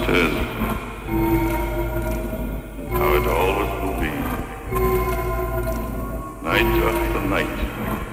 it is, how it always will be. Night after night,